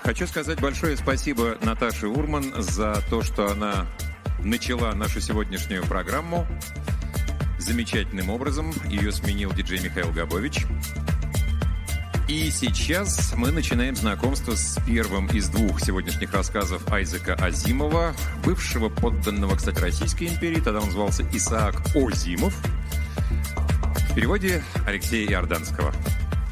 Хочу сказать большое спасибо Наташе Урман за то, что она начала нашу сегодняшнюю программу замечательным образом. Ее сменил диджей Михаил Габович. И сейчас мы начинаем знакомство с первым из двух сегодняшних рассказов Айзека Азимова, бывшего подданного, кстати, Российской империи. Тогда он назывался Исаак Озимов. В переводе Алексея Иорданского.